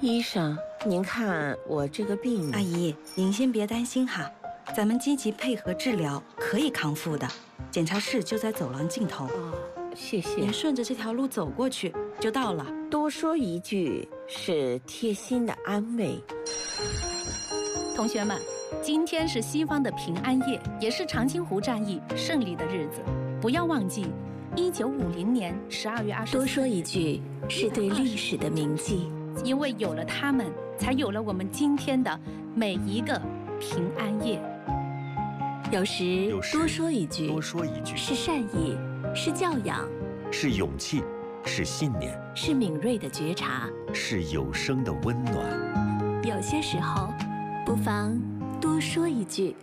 医生，您看我这个病…… 阿姨，您先别担心哈，咱们积极配合治疗，可以康复的。检查室就在走廊尽头。 谢谢。 您顺着这条路走过去就到了。 多说一句是贴心的安慰。 同学们，今天是西方的平安夜，也是长津湖战役胜利的日子。不要忘记，1950年12月24日。 多说一句是对历史的铭记。 因为有了他们，才有了我们今天的每一个平安夜。 有时多说一句是善意，是教养， 是勇气，是信念， 是敏锐的觉察， 是有声的温暖。 有些时候，不妨多说一句。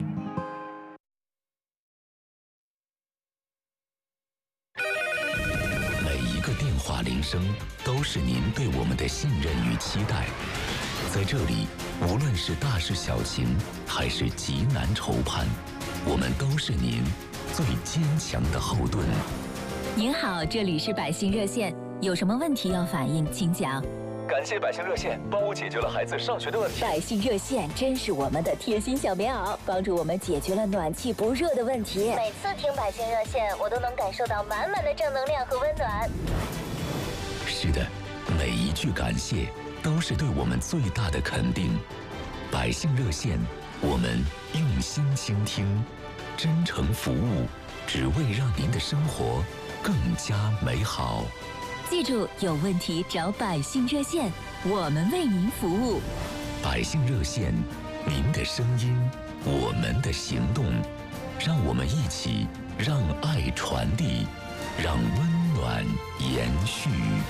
每一个电话铃声都是您对我们的信任与期待。在这里，无论是大事小情，还是急难愁盼，我们都是您最坚强的后盾。 您好，这里是百姓热线，有什么问题要反映，请讲。 感谢百姓热线帮我解决了孩子上学的问题。 百姓热线真是我们的贴心小棉袄，帮助我们解决了暖气不热的问题。 每次听百姓热线，我都能感受到满满的正能量和温暖。 是的，每一句感谢都是对我们最大的肯定。百姓热线，我们用心倾听，真诚服务，只为让您的生活更加美好。 记住，有问题找百姓热线，我们为您服务。 百姓热线，您的声音，我们的行动，让我们一起让爱传递，让温暖延续。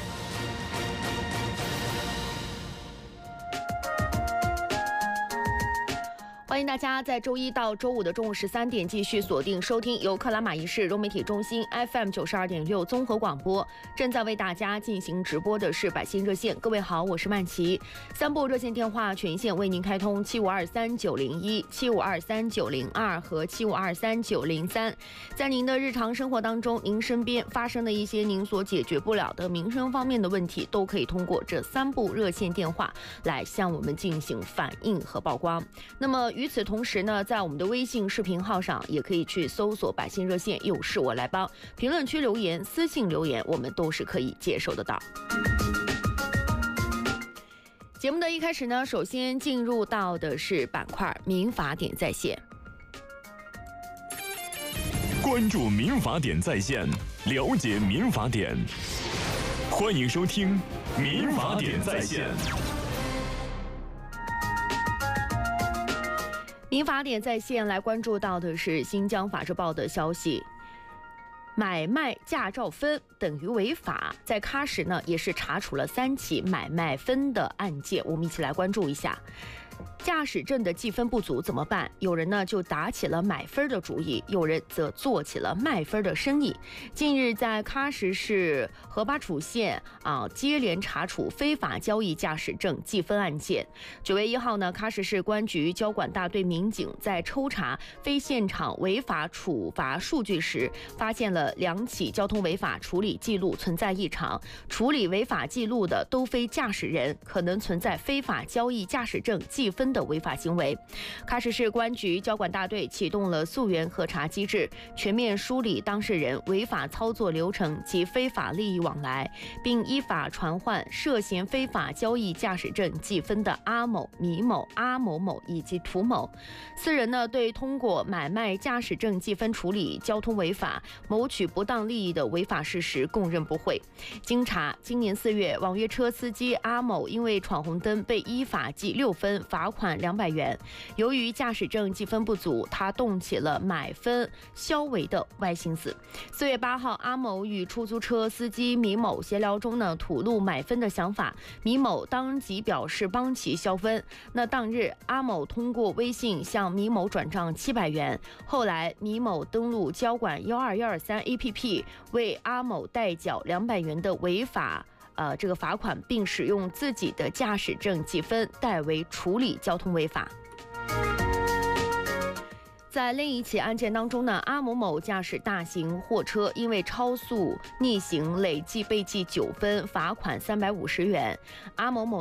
欢迎大家在周一到周五的中午13点继续锁定收听由克拉玛依市融媒体中心 FM 92.6综合广播正在为大家进行直播的是百姓热线。各位好，我是曼琪。3部热线电话全线为您开通7523-901、7523-902和7523-903。在您的日常生活当中，您身边发生的一些您所解决不了的民生方面的问题，都可以通过这3部热线电话来向我们进行反映和曝光。那么与此同时呢，在我们的微信视频号上也可以去搜索百姓热线，有事我来帮，评论区留言、私信留言，我们都是可以接受得到。节目的一开始呢，首先进入到的是板块民法典在线。 关注民法典在线，了解民法典，欢迎收听民法典在线。 民法典在线来关注到的是新疆法制报的消息，买卖驾照分等于违法。在喀什呢，也是查处了3起买卖分的案件，我们一起来关注一下。驾驶证的记分不足怎么办？有人呢就打起了买分的主意，有人则做起了卖分的生意。近日在喀什市河巴楚县接连查处非法交易驾驶证记分案件。9月1号呢，喀什市公安局交管大队民警在抽查非现场违法处罚数据时，发现了2起交通违法处理记录存在异常，处理违法记录的都非驾驶人，可能存在非法交易驾驶证记分的违法行为。喀什市公安局交管大队启动了溯源核查机制，全面梳理当事人违法操作流程及非法利益往来，并依法传唤涉嫌非法交易驾驶证记分的阿某、米某、阿某某以及涂某4人呢，对通过买卖驾驶证记分处理交通违法、谋取不当利益的违法事实供认不讳。经查，今年4月，网约车司机阿某因为闯红灯被依法记6分，罚款200元。由于驾驶证记分不足，他动起了买分消违的歪心思。4月8号，阿某与出租车司机米某闲聊中呢，吐露买分的想法，米某当即表示帮其消分。那当日，阿某通过微信向米某转账700元。后来，米某登录交管12123 APP 为阿某代缴200元的违法这个罚款，并使用自己的驾驶证记分代为处理交通违法。在另一起案件当中呢，阿某某驾驶大型货车因为超速逆行累计被记9分，罚款350元。阿某某